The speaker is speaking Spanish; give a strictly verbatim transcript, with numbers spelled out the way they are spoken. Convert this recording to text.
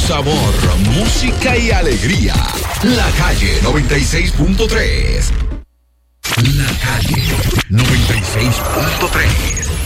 sabor, música y alegría. La Calle noventa y seis punto tres. La Calle noventa y seis punto tres.